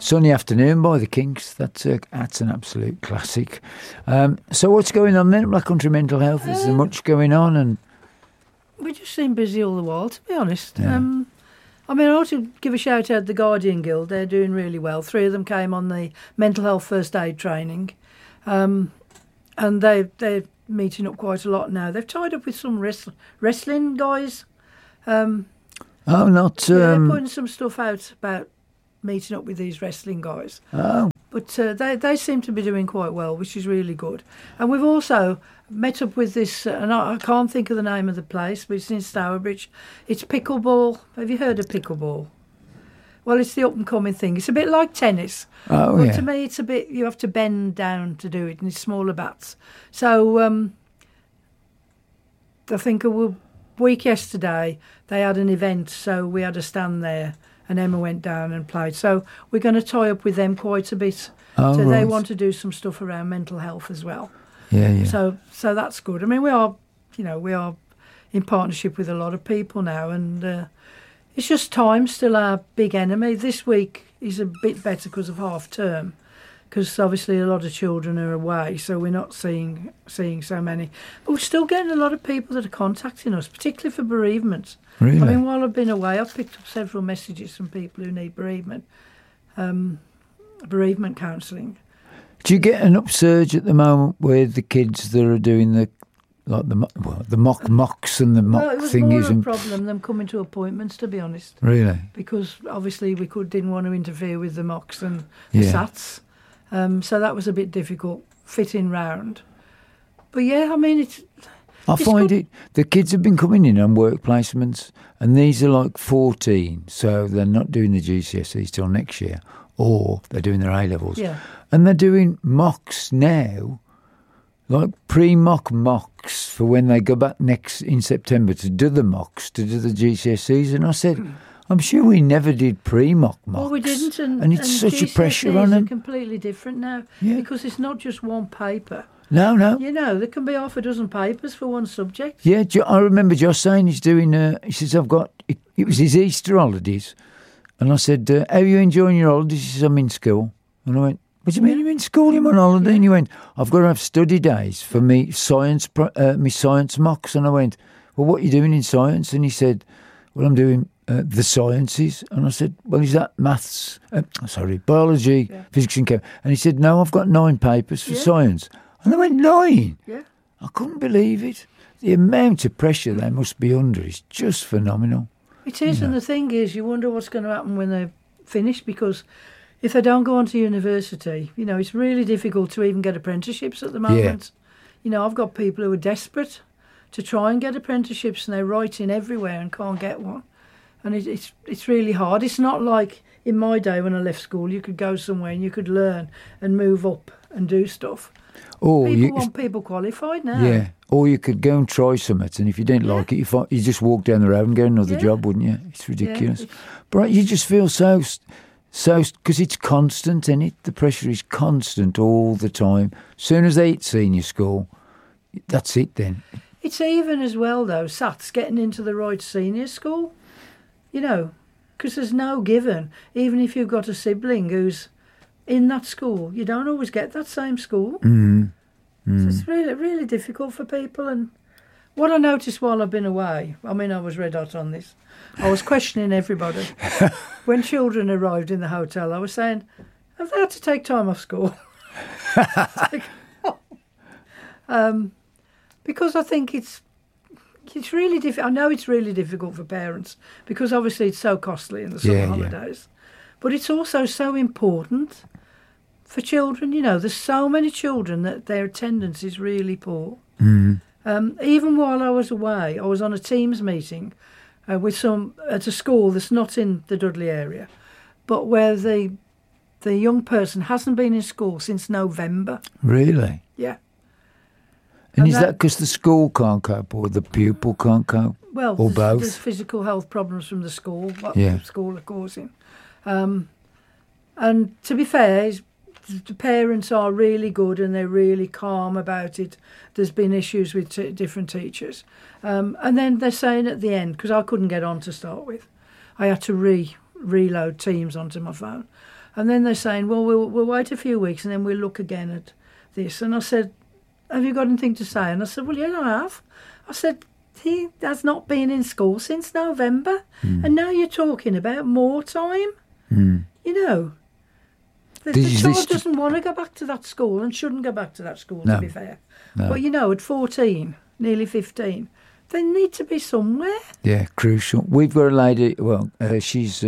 Sunny Afternoon by the Kinks. That's an absolute classic. So what's going on then at Black Country Mental Health? Is there much going on? And we just seem busy all the while, to be honest. Yeah. I want to give a shout out to the Guardian Guild. They're doing really well. 3 of them came on the mental health first aid training. And they're meeting up quite a lot now. They've tied up with some wrestling guys. they're putting some stuff out about meeting up with these wrestling guys. Oh. But they seem to be doing quite well, which is really good. And we've also met up with this, and I can't think of the name of the place, but it's in Stourbridge. It's pickleball. Have you heard of pickleball? Well, it's the up-and-coming thing. It's a bit like tennis. Oh, but yeah. to me, it's a bit, you have to bend down to do it, and it's smaller bats. So I think a week yesterday, they had an event, so we had a stand there, and Emma went down and played. So we're going to tie up with them quite a bit. Oh, so right. they want to do some stuff around mental health as well. Yeah. So that's good. I mean, we are in partnership with a lot of people now, and it's just time's still our big enemy. This week is a bit better because of half term, because obviously a lot of children are away, so we're not seeing so many. But we're still getting a lot of people that are contacting us, particularly for bereavement. Really? I mean, while I've been away, I've picked up several messages from people who need bereavement counselling. Do you get an upsurge at the moment with the kids that are doing the mock mocks and the mock Well, it was thingies? more of a And problem than coming to appointments, to be honest. really? Because obviously we didn't want to interfere with the mocks and the Yeah. SATs. So that was a bit difficult, fitting round. But yeah, I mean, I find good. the kids have been coming in on work placements, and these are like 14, so they're not doing the GCSEs till next year, or they're doing their A-levels. Yeah. And they're doing mocks now, like pre-mock mocks for when they go back next in September to do the mocks, to do the GCSEs. And I said, I'm sure we never did pre-mock mocks. Well, we didn't, and it's such a pressure GCSEs on are them. completely different now, Yeah. because it's not just one paper. No. There can be half a dozen papers for one subject. Yeah, I remember Josh saying he's doing, he says, it was his Easter holidays. And I said, how are you enjoying your holidays? He says, I'm in school. And I went, what do you mean you're in school? You're on holiday? Yeah. And he went, I've got to have study days for me science mocks. And I went, well, what are you doing in science? And he said, well, I'm doing the sciences. And I said, well, is that maths? Biology, physics and chem. And he said, no, I've got 9 papers for science. And I went, 9? Yeah. I couldn't believe it. The amount of pressure they must be under is just phenomenal. It is, and the thing is, you wonder what's going to happen when they're finished, because if they don't go on to university, it's really difficult to even get apprenticeships at the moment. I've got people who are desperate to try and get apprenticeships, and they're writing everywhere and can't get one. And it's really hard. It's not like in my day when I left school, you could go somewhere and you could learn and move up and do stuff. People want people qualified now. Yeah. Or you could go and try something, and if you didn't like it, you just walk down the road and get another job, wouldn't you? It's ridiculous. But you just feel so, because it's constant, isn't it? The pressure is constant all the time. As soon as they hit senior school, that's it then. It's even as well, though, SATs getting into the right senior school, because there's no given. Even if you've got a sibling who's in that school, you don't always get that same school. So it's really, really difficult for people. And what I noticed while I've been away, I mean, I was red hot on this. I was questioning everybody. When children arrived in the hotel, I was saying, have they had to take time off school? Because I think it's really difficult. I know it's really difficult for parents, because obviously it's so costly in the summer holidays. But it's also so important for children. There's so many children that their attendance is really poor. Even while I was away, I was on a Teams meeting with at a school that's not in the Dudley area, but where the young person hasn't been in school since November. Really? Yeah. And is that because the school can't cope, or the pupil can't cope? Well, or both? There's physical health problems from the school, what Yeah. the school are causing. And to be fair, the parents are really good and they're really calm about it. There's been issues with different teachers. And then they're saying at the end, because I couldn't get on to start with, I had to reload Teams onto my phone. And then they're saying, well, we'll wait a few weeks and then we'll look again at this. And I said, have you got anything to say? And I said, well, yeah, I have. I said, he has not been in school since November. And now you're talking about more time. You know, the child doesn't want to go back to that school and shouldn't go back to that school, to be fair. No. But, you know, at 14, nearly 15, they need to be somewhere. Yeah, crucial. We've got a lady, well, she's...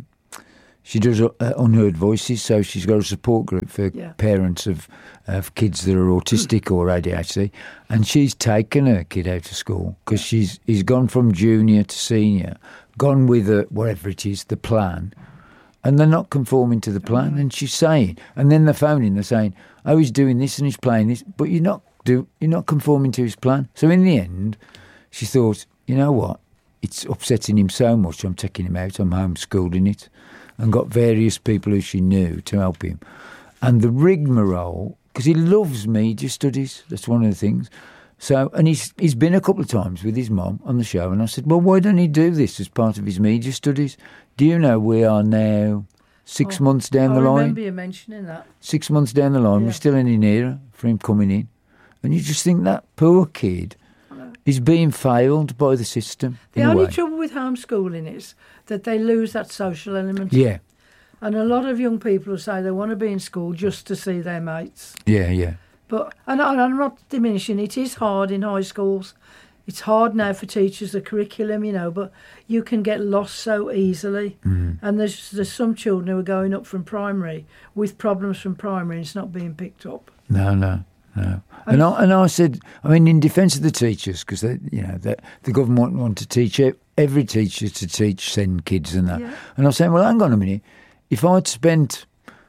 She does unheard voices, so she's got a support group for parents of kids that are autistic or ADHD, and she's taken her kid out of school because he's gone from junior to senior, gone with whatever it is, the plan, and they're not conforming to the plan. And she's saying, and then they're phoning, they're saying, oh, he's doing this and he's playing this, but you're not conforming to his plan. So in the end, she thought, you know what, it's upsetting him so much, I'm taking him out, I'm homeschooling it. And got various people who she knew to help him. And the rigmarole, because he loves media studies, that's one of the things. So, and he's been a couple of times with his mum on the show, and I said, well, why don't he do this as part of his media studies? Do you know we are now 6 months down the line? I remember you mentioning that. 6 months down the line, we're still in an era for him coming in. And you just think that poor kid is being failed by the system. The only trouble with homeschooling is that they lose that social element. Yeah. And a lot of young people will say they want to be in school just to see their mates. Yeah, yeah. But, and I'm not diminishing, it is hard in high schools. It's hard now for teachers, the curriculum, you know, but you can get lost so easily. And there's some children who are going up from primary with problems from primary and it's not being picked up. No. And I said, I mean, in defence of the teachers, because the government want to teach every teacher to teach SEND kids and that. Yeah. And I was saying, well, hang on a minute. If I'd spent,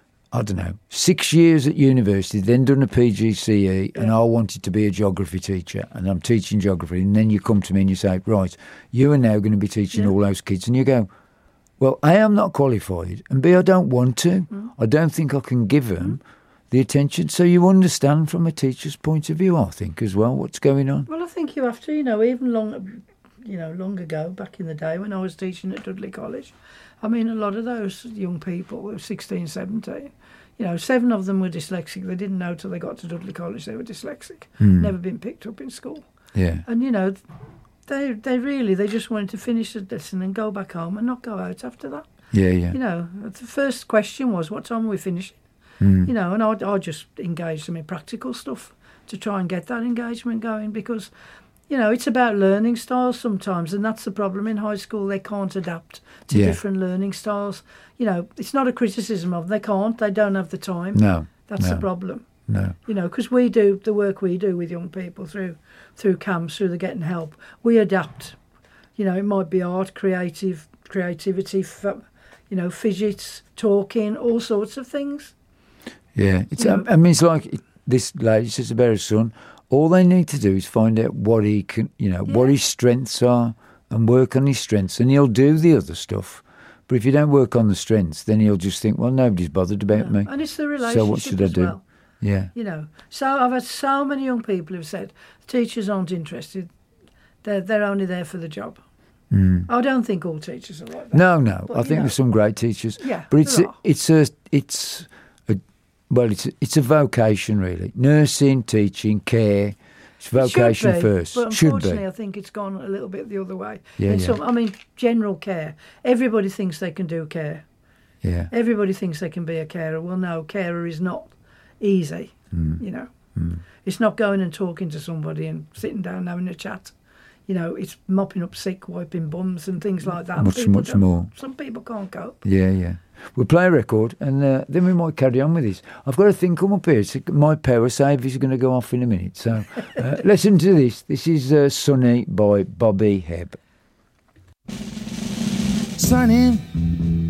6 years at university, then done a PGCE, and I wanted to be a geography teacher, and I'm teaching geography, and then you come to me and you say, right, you are now going to be teaching all those kids, and you go, well, A, I'm not qualified, and B, I don't want to. I don't think I can give them the attention. So you understand from a teacher's point of view, I think, as well, what's going on. Well, I think you have to, even long ago, back in the day when I was teaching at Dudley College, I mean, a lot of those young people were 16, 17, 7 of them were dyslexic. They didn't know till they got to Dudley College they were dyslexic. Never been picked up in school. Yeah. And, they just wanted to finish the lesson and go back home and not go out after that. Yeah. The first question was, what time are we finishing? And I just engaged them in practical stuff to try and get that engagement going because, it's about learning styles sometimes, and that's the problem in high school. They can't adapt to different learning styles. It's not a criticism of them. They don't have the time. No. That's the problem. No. Because we do the work we do with young people through camps, through the Getting Help. We adapt. It might be art, creativity, fidgets, talking, all sorts of things. Yeah, it's like this lady says about her son. All they need to do is find out what he can, what his strengths are, and work on his strengths, and he'll do the other stuff. But if you don't work on the strengths, then he'll just think, well, nobody's bothered about me. And it's the relationship. So what should I do? Well. Yeah. So I've had so many young people who've said teachers aren't interested; they're only there for the job. I don't think all teachers are like that. No. But, I think there's some great teachers. Yeah, but it's a vocation, really. Nursing, teaching, care. It's vocation first. But unfortunately, I think it's gone a little bit the other way. Yeah. General care. Everybody thinks they can do care. Yeah. Everybody thinks they can be a carer. Well, no, carer is not easy. It's not going and talking to somebody and sitting down and having a chat. It's mopping up sick, wiping bums and things like that. Much more. Some people can't cope. Yeah. We'll play a record and then we might carry on with this. I've got a thing come up here. My power save is going to go off in a minute. So listen to this. This is Sunny by Bobby Hebb. Sunny